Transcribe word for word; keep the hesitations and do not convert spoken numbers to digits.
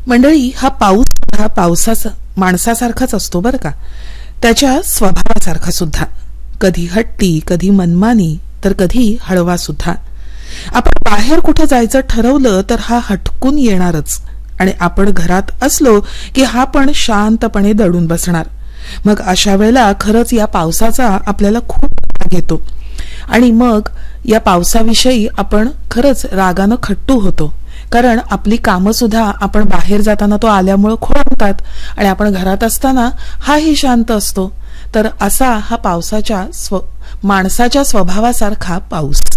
मंडळी, हा पाऊस सुद्धा पावसाचा माणसासारखाच असतो बरं का. त्याच्या स्वभावासारखा सुद्धा, कधी हट्टी, कधी मनमानी, तर कधी हळवा सुद्धा. आपण बाहेर कुठं जायचं ठरवलं तर हा हटकून येणारच, आणि आपण घरात असलो की हा पण शांतपणे दडून बसणार. मग अशा वेळेला खरंच या पावसाचा आपल्याला खूप राग येतो, आणि मग या पावसाविषयी आपण खरंच रागानं खट्टू होतो. कारण आपली कामं सुद्धा आपण बाहेर जाताना तो आल्यामुळे खोळंबतात, आणि आपण घरात असताना हाही शांत असतो. तर असा हा पावसाच्या स्व माणसाच्या स्वभावासारखा पाऊस.